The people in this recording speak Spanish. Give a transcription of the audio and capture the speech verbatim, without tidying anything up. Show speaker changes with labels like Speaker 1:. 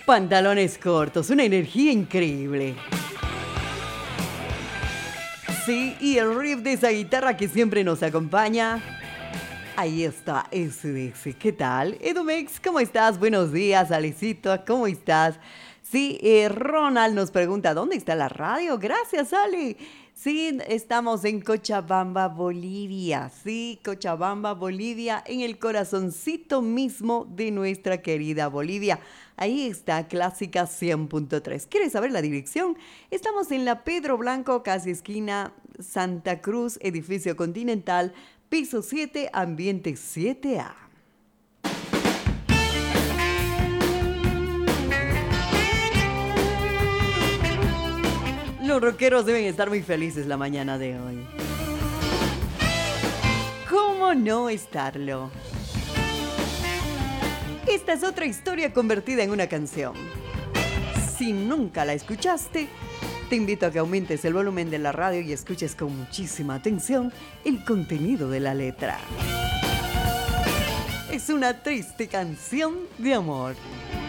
Speaker 1: Pantalones cortos, una energía increíble. Sí, y el riff de esa guitarra que siempre nos acompaña. Ahí está, ese, ese. ¿Qué tal? Edumex, ¿cómo estás? Buenos días, Alecito, ¿cómo estás? Sí, eh, Ronald nos pregunta, ¿dónde está la radio? Gracias, Ale. Sí, estamos en Cochabamba, Bolivia. Sí, Cochabamba, Bolivia, en el corazoncito mismo de nuestra querida Bolivia. Ahí está, Clásica cien punto tres. ¿Quieres saber la dirección? Estamos en la Pedro Blanco, casi esquina Santa Cruz, edificio Continental, piso siete, ambiente siete A. Los rockeros deben estar muy felices la mañana de hoy. ¿Cómo no estarlo? Esta es otra historia convertida en una canción. Si nunca la escuchaste, te invito a que aumentes el volumen de la radio y escuches con muchísima atención el contenido de la letra. Es una triste canción de amor.